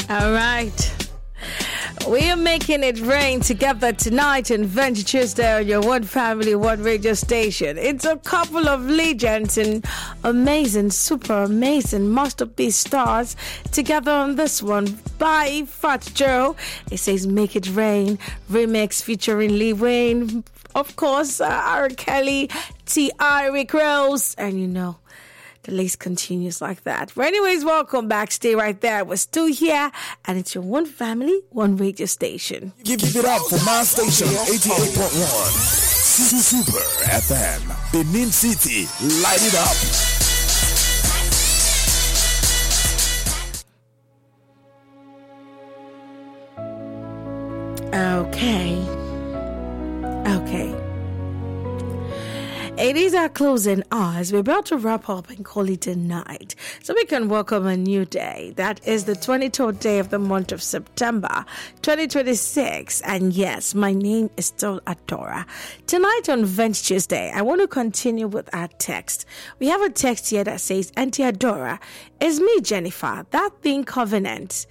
All right. We are making it rain together tonight on Venture Tuesday on your One Family, One Radio station. It's a couple of legends and amazing, super amazing masterpiece stars together on this one by Fat Joe. It says Make It Rain, remix featuring Lee Wayne, of course, R. Kelly, T.I. Rick Rose, and you know, the list continues like that. But anyways, welcome back. Stay right there. We're still here, and it's your One Family, One Radio station. Give it up for my station, 88.1. Super FM. Benin City, light it up. Okay. It is our closing hours. We're about to wrap up and call it a night, so we can welcome a new day. That is the 23rd day of the month of September 2026. And yes, my name is still Adora. Tonight on Venture Tuesday, I want to continue with our text. We have a text here that says, Auntie Adora, it's me, Jennifer. That thing covenant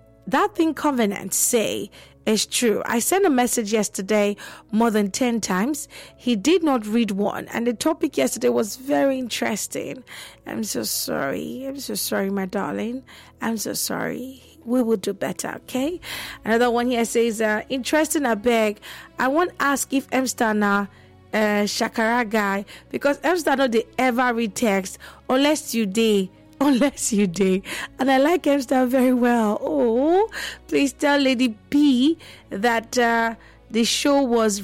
say, it's true. I sent a message yesterday more than 10 times. He did not read one. And the topic yesterday was very interesting. I'm so sorry, my darling. I'm so sorry. We will do better, okay? Another one here says, interesting, I beg. I want to ask if Mstana Shakara guy, because Mstana they ever read text unless you did. And I like Emstar very well. Oh, please tell Lady P that the show was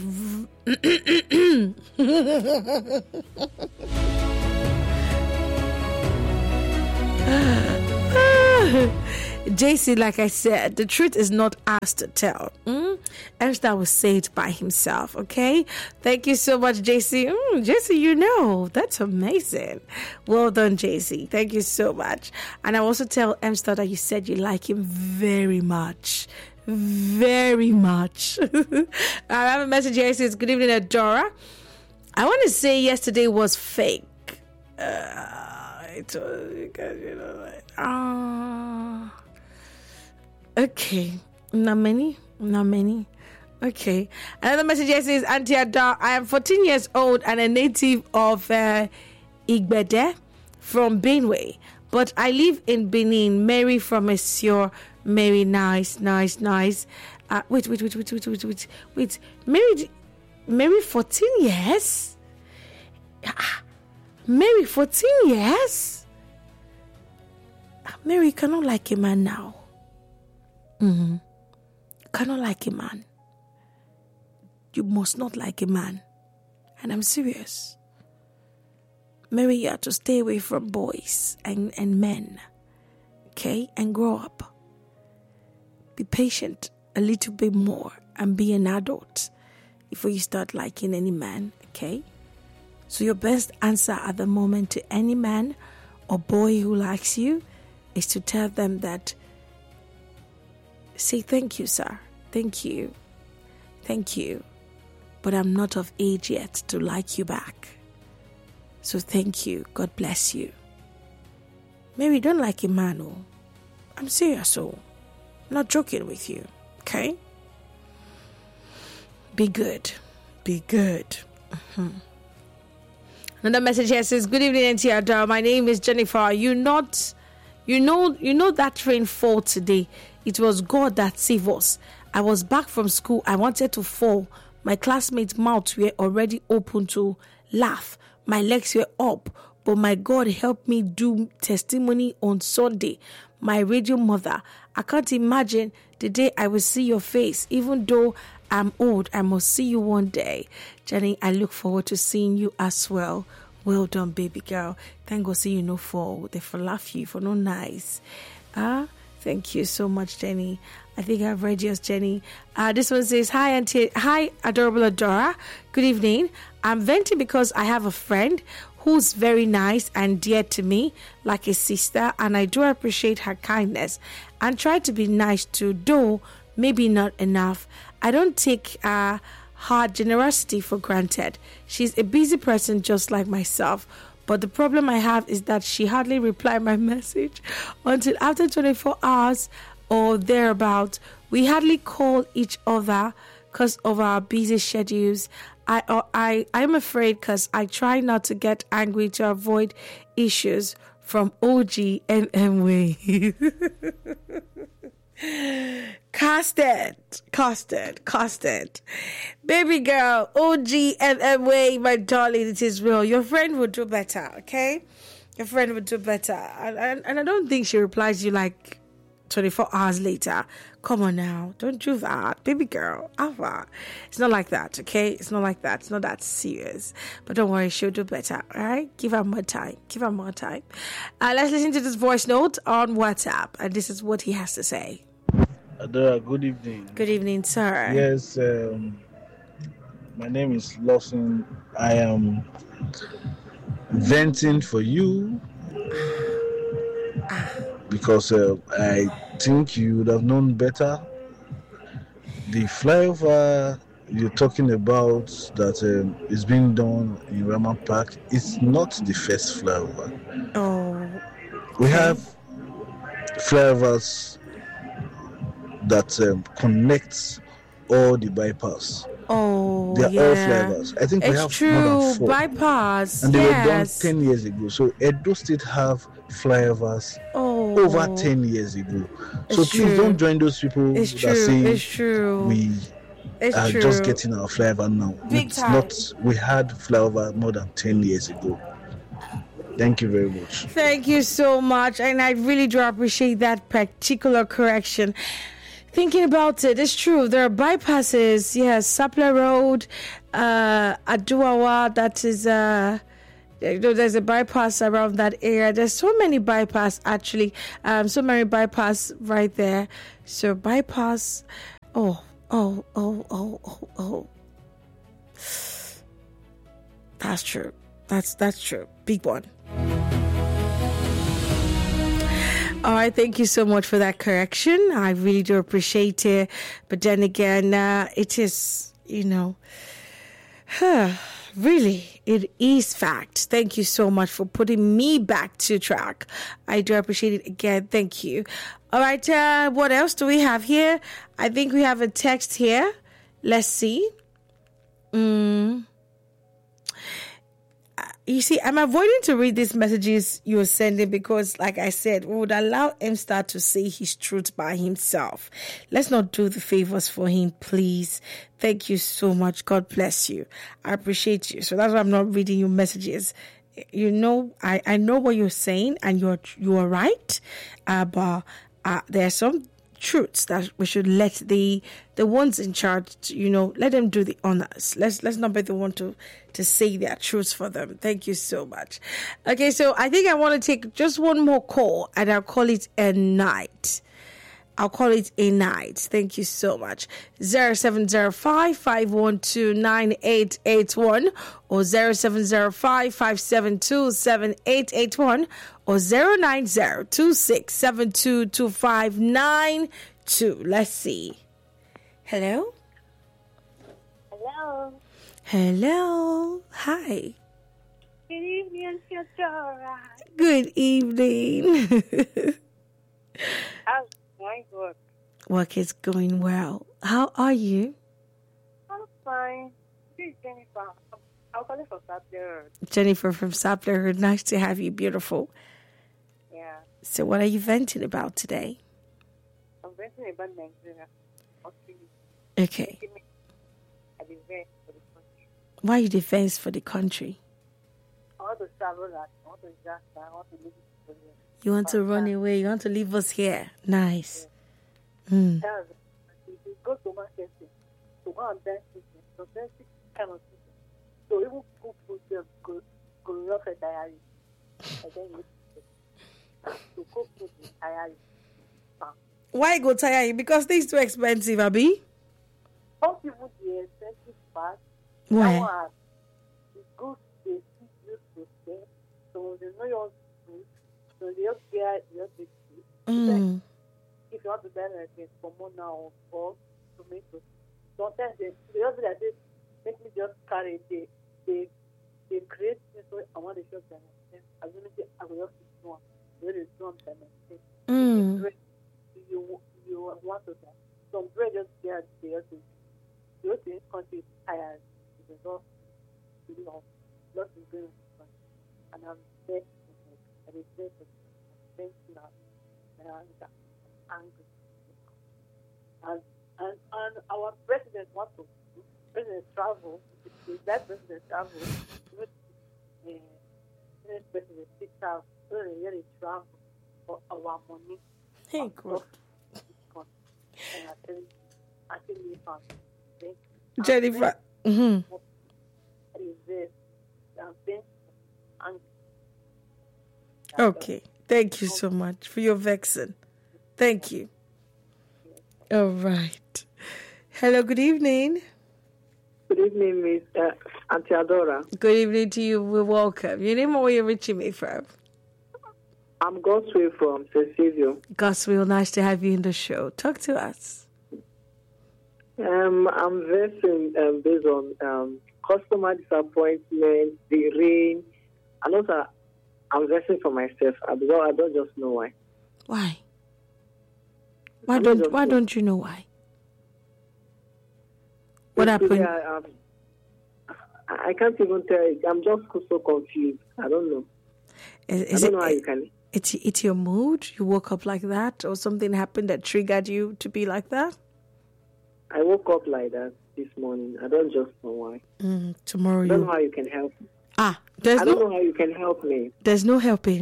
JC, like I said, the truth is not ours to tell. Emstar will say it by himself, okay? Thank you so much, JC. JC, you know, that's amazing. Well done, JC. Thank you so much. And I also tell Emstar that you said you like him very much. Very much. I have a message here. It says, good evening, Adora. I want to say yesterday was fake. It was because, you know, okay. Not many. Okay. Another message here says, Auntie Ada, I am 14 years old and a native of Igbede from Benue, but I live in Benin. Mary from Monsieur. Mary, nice. Wait. Mary, 14 years? Mary, 14 years? Mary cannot like a man now. Cannot like a man. You must not like a man. And I'm serious. Mary, you have to stay away from boys and men. Okay? And grow up. Be patient a little bit more and be an adult before you start liking any man. Okay? So your best answer at the moment to any man or boy who likes you is to tell them that, say, thank you, sir. Thank you. But I'm not of age yet to like you back. So thank you. God bless you. Mary, don't like a man, oh. I'm serious, oh. I'm not joking with you. Okay? Be good. Another message here says, good evening, Auntie Ada. My name is Jennifer. You know that train fall today. It was God that saved us. I was back from school. I wanted to fall. My classmates' mouths were already open to laugh. My legs were up. But my God helped me do testimony on Sunday. My radio mother, I can't imagine the day I will see your face. Even though I'm old, I must see you one day. Jenny, I look forward to seeing you as well. Well done, baby girl. Thank God see you no fall. They for laugh you for no nice. Thank you so much, Jenny. I think I've read yours, Jenny. This one says, hi, Auntie. Hi, adorable Adora. Good evening. I'm venting because I have a friend who's very nice and dear to me, like a sister, and I do appreciate her kindness and try to be nice too, though maybe not enough. I don't take her generosity for granted. She's a busy person just like myself, but the problem I have is that she hardly replies my message until after 24 hours or thereabout. We hardly call each other because of our busy schedules. I'm afraid because I try not to get angry to avoid issues from OG and MWay. Casted. Baby girl, OG and MWay, my darling, it is real. Your friend would do better, okay? Your friend would do better. And I don't think she replies you like 24 hours later. Come on now. Don't do that. Baby girl. Alpha. It's not like that, okay? It's not like that. It's not that serious. But don't worry, she'll do better, all right? Give her more time. Let's listen to this voice note on WhatsApp. And this is what he has to say. Adora, good evening. Good evening, sir. Yes, my name is Lawson. I am venting for you because I think you would have known better. The flyover you're talking about that is being done in Raman Park is not the first flyover. Oh. We have flyovers that connects all the bypass. Oh, they are all flyovers. I think we have more than 4. Bypass, and they were done 10 years ago. So Edo State have flyovers over 10 years ago. So please don't join those people that say we are just getting our flyover now. We had flyover more than 10 years ago. Thank you very much. Thank you so much. And I really do appreciate that particular correction. Thinking about it, it's true. There are bypasses. Yes, Sapler Road, Aduawa, that is, there's a bypass around that area. There's so many bypass, actually. So many bypass right there. So bypass, That's true. That's true. Big one. All right, thank you so much for that correction. I really do appreciate it. But then again, it is, really, it is fact. Thank you so much for putting me back to track. I do appreciate it again. Thank you. All right, what else do we have here? I think we have a text here. Let's see. You see, I'm avoiding to read these messages you're sending because, like I said, we would allow MStar to say his truth by himself. Let's not do the favors for him, please. Thank you so much. God bless you. I appreciate you. So that's why I'm not reading your messages. I know what you're saying, and you are right. But there are some truths that we should let the ones in charge, let them do the honors. Let's not be the one to say their truths for them. Thank you so much. Okay, so I think I want to take just one more call, and I'll call it a night. Thank you so much. 0705-512-9881 or 0705-572-7881 or 090-2672-2592. Let's see. Hello? Hello. Hi. Good evening, Theodora. Good evening. How's my work? Work is going well. How are you? I'm fine. This is Jennifer. I'm calling from Sapler. Jennifer from Sapler. Nice to have you, beautiful. Yeah. So what are you venting about today? I'm venting about Nigeria. Okay. I defense for the country. Why you defense for the country? I want to travel. I want to just. I want to live in the You want to run away. You want to leave us here. Nice. If you go to market, to go and dance, to dance kind of thing. So even cook food, go rough a diary. And then you to cook food in diary. Why go tire you? Because things too expensive, Abi. Some people the expensive part. Why? The goods they see used to stay. So they know your food. So they just get your food. If you want to buy anything for more now or tomatoes, sometimes they just be like this, make me just carry it. They create things so I want to shop them. As soon as I will just do one. Where is one time? You you want to die. Some bread just get there to this country is tired. It's not really long. Lots is going on. And I'm there. And it's there for things now. And I'm angry. And our president wants to travel. If that president travel, president sits out, really travel for our money. Hey, God. And actually found Jennifer. Mm-hmm. Okay. Thank you so much for your vexing. Thank you. All right. Hello, good evening. Good evening, Miss Auntie Adora. Good evening to you. We're welcome. Your name or where you're reaching me from? I'm Godswill from Cecilio. Godswill, nice to have you in the show. Talk to us. I'm versing based on customer disappointment, the rain, and also I'm versing for myself. I don't just know why. Why? Why don't you know why? What happened? I can't even tell you. I'm just so confused. I don't know. I don't know how you can. It's your mood? You woke up like that? Or something happened that triggered you to be like that? I woke up like that this morning. I don't just know why. Tomorrow I don't know how you can help me. I don't know how you can help me. There's no helping.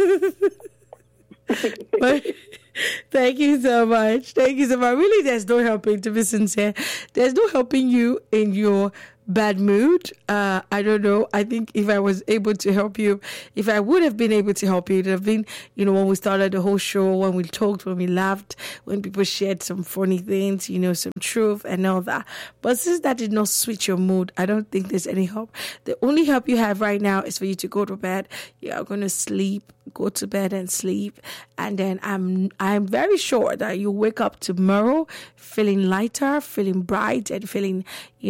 But thank you so much. Thank you so much. Really, there's no helping, to be sincere. There's no helping you in your bad mood. I don't know. I think if I was able to help you, if I would have been able to help you, it would have been, when we started the whole show, when we talked, when we laughed, when people shared some funny things, some truth and all that. But since that did not switch your mood, I don't think there's any help. The only help you have right now is for you to go to bed. You are going to sleep, go to bed and sleep. And then I'm very sure that you wake up tomorrow feeling lighter, feeling bright, and feeling,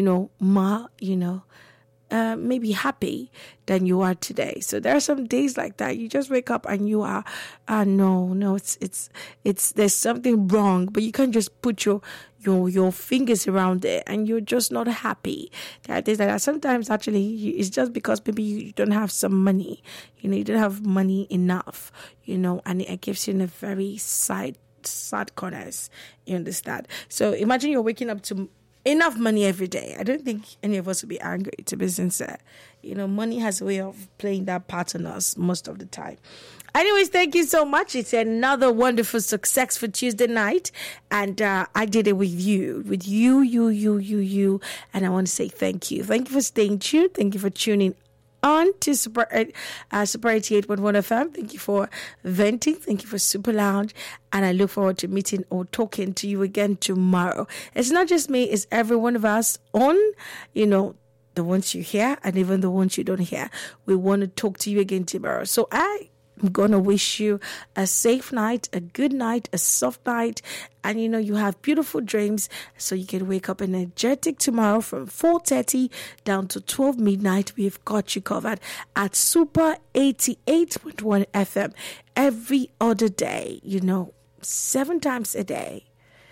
maybe happy than you are today. So there are some days like that. You just wake up and you are, no, it's there's something wrong, but you can't just put your fingers around it and you're just not happy. There are days like that. Sometimes actually it's just because maybe you don't have some money, you don't have money enough, and it gives you in a very sad corners. You understand? So imagine you're waking up to enough money every day. I don't think any of us would be angry, to be sincere. Money has a way of playing that part on us most of the time. Anyways, thank you so much. It's another wonderful success for Tuesday night. And I did it with you. And I want to say thank you. Thank you for staying tuned. Thank you for tuning on to Super 88.1 FM. Thank you for venting. Thank you for Super Lounge. And I look forward to meeting or talking to you again tomorrow. It's not just me, it's every one of us on, the ones you hear and even the ones you don't hear. We want to talk to you again tomorrow. So I'm going to wish you a safe night, a good night, a soft night. And you have beautiful dreams so you can wake up energetic tomorrow from 4:30 down to 12 midnight. We've got you covered at Super 88.1 FM every other day, 7 times a day.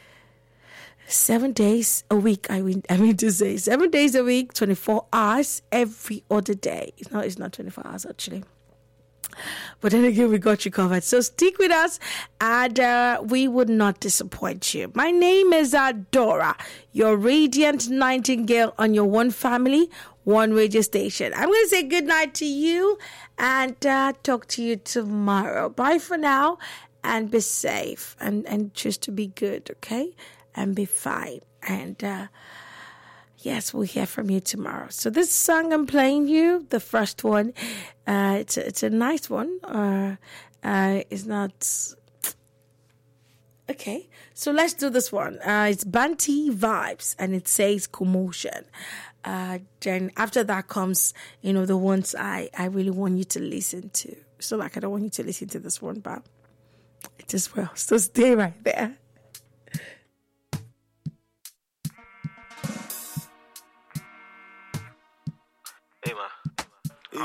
7 days a week, I mean to say 7 days a week, 24 hours every other day. It's not 24 hours actually. But then again, we got you covered. So stick with us and we would not disappoint you. My name is Adora, your radiant nightingale on your one family, one radio station. I'm going to say good night to you and talk to you tomorrow. Bye for now and be safe and choose to be good, okay? And be fine. And yes, we'll hear from you tomorrow. So this song I'm playing you, the first one, it's a nice one. It's not... Okay, so let's do this one. It's Banty Vibes, and it says Commotion. Then after that comes, the ones I really want you to listen to. So I don't want you to listen to this one, but it is well. So stay right there.